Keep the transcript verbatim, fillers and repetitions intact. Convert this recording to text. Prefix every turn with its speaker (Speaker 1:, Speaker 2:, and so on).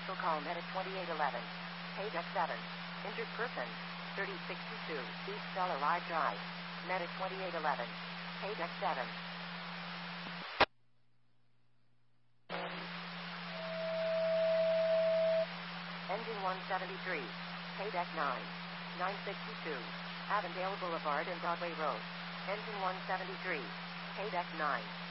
Speaker 1: Commercial call Meta twenty-eight eleven. Page X seven. Injured person. thirty sixty-two. East Stella Live Drive. Meta twenty-eight eleven. Page X seven. Engine one seventy-three. Page X nine. nine sixty-two. Avondale Boulevard and Broadway Road. Engine one seventy-three. Page X nine.